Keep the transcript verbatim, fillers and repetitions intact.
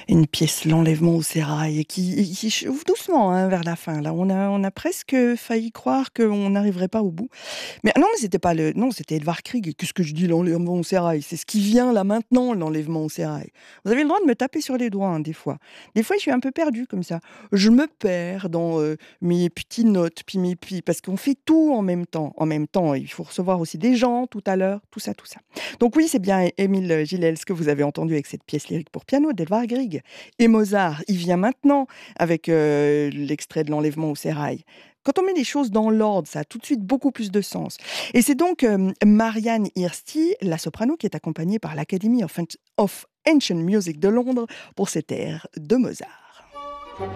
Une pièce, L'Enlèvement au sérail, qui qui chauffe doucement, hein, vers la fin. Là, on a on a presque failli croire qu'on n'arriverait pas au bout. Mais non, mais c'était pas le non, c'était Edvard Grieg. Qu'est-ce que je dis, L'Enlèvement au sérail? C'est ce qui vient là maintenant, L'Enlèvement au sérail. Vous avez le droit de me taper sur les doigts, hein, des fois. Des fois, je suis un peu perdue comme ça. Je me perds dans, heu, mes petites notes, puis mes puis parce qu'on fait tout en même temps. En même temps, il faut recevoir aussi des gens tout à l'heure, tout ça, tout ça. Donc oui, c'est bien Émile Gilels que vous avez entendu avec cette pièce lyrique pour piano d'Edvard Grieg. Et Mozart, il vient maintenant avec euh, l'extrait de L'Enlèvement au sérail. Quand on met les choses dans l'ordre, ça a tout de suite beaucoup plus de sens. Et c'est donc euh, Marianne Hirsti, la soprano, qui est accompagnée par l'Academy of, of Ancient Music de Londres pour cet air de Mozart.